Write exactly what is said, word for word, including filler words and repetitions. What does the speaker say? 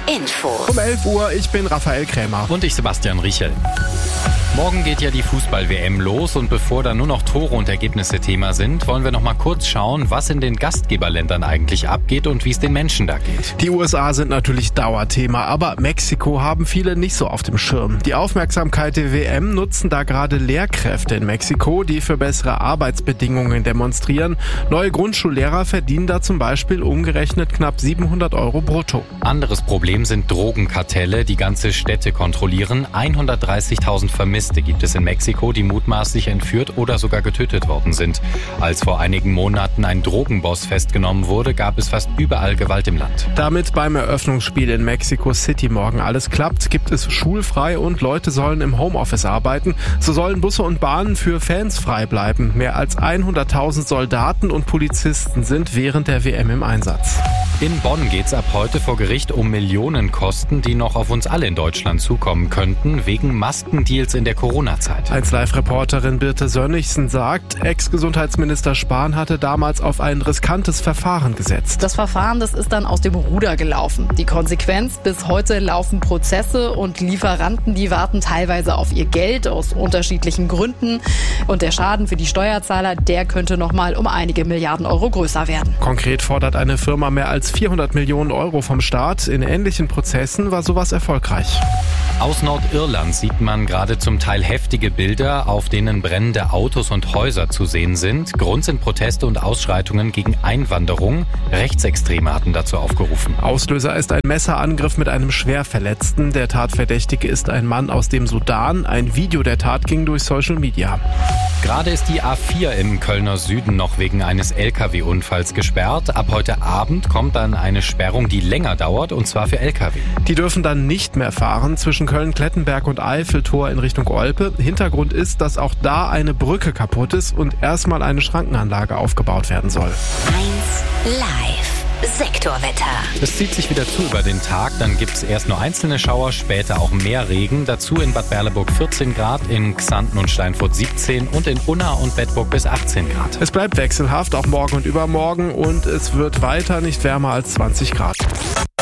Info. Um elf Uhr, ich bin Raphael Krämer. Und ich Sebastian Riechel. Morgen geht ja die Fußball-W M los und bevor da nur noch Tore und Ergebnisse Thema sind, wollen wir noch mal kurz schauen, was in den Gastgeberländern eigentlich abgeht und wie es den Menschen da geht. Die U S A sind natürlich Dauerthema, aber Mexiko haben viele nicht so auf dem Schirm. Die Aufmerksamkeit der W M nutzen da gerade Lehrkräfte in Mexiko, die für bessere Arbeitsbedingungen demonstrieren. Neue Grundschullehrer verdienen da zum Beispiel umgerechnet knapp siebenhundert Euro brutto. Anderes Problem sind Drogenkartelle, die ganze Städte kontrollieren. hundertdreißigtausend Vermisste gibt es in Mexiko, die mutmaßlich entführt oder sogar getötet worden sind. Als vor einigen Monaten ein Drogenboss festgenommen wurde, gab es fast überall Gewalt im Land. Damit beim Eröffnungsspiel in Mexico City morgen alles klappt, gibt es schulfrei und Leute sollen im Homeoffice arbeiten. So sollen Busse und Bahnen für Fans frei bleiben. Mehr als hunderttausend Soldaten und Polizisten sind während der W M im Einsatz. In Bonn geht's ab heute vor Gericht um Millionenkosten, die noch auf uns alle in Deutschland zukommen könnten, wegen Maskendeals in der Corona-Zeit. Als Live-Reporterin Birte Sönnigsen sagt, Ex-Gesundheitsminister Spahn hatte damals auf ein riskantes Verfahren gesetzt. Das Verfahren, das ist dann aus dem Ruder gelaufen. Die Konsequenz, bis heute laufen Prozesse und Lieferanten, die warten teilweise auf ihr Geld aus unterschiedlichen Gründen. Und der Schaden für die Steuerzahler, der könnte noch mal um einige Milliarden Euro größer werden. Konkret fordert eine Firma mehr als vierhundert Millionen Euro vom Staat. In ähnlichen Prozessen war sowas erfolgreich. Aus Nordirland sieht man gerade zum Teil heftige Bilder, auf denen brennende Autos und Häuser zu sehen sind. Grund sind Proteste und Ausschreitungen gegen Einwanderung. Rechtsextreme hatten dazu aufgerufen. Auslöser ist ein Messerangriff mit einem Schwerverletzten. Der Tatverdächtige ist ein Mann aus dem Sudan. Ein Video der Tat ging durch Social Media. Gerade ist die A vier im Kölner Süden noch wegen eines L K W-Unfalls gesperrt. Ab heute Abend kommt dann eine Sperrung, die länger dauert, und zwar für L K W. Die dürfen dann nicht mehr fahren zwischen Köln-Klettenberg und Eiffeltor in Richtung Olpe. Hintergrund ist, dass auch da eine Brücke kaputt ist und erstmal eine Schrankenanlage aufgebaut werden soll. eins Live. Sektorwetter. Es zieht sich wieder zu über den Tag, dann gibt es erst nur einzelne Schauer, später auch mehr Regen. Dazu in Bad Berleburg vierzehn Grad, in Xanten und Steinfurt siebzehn und in Unna und Bedburg bis achtzehn Grad. Es bleibt wechselhaft, auch morgen und übermorgen, und es wird weiter nicht wärmer als zwanzig Grad.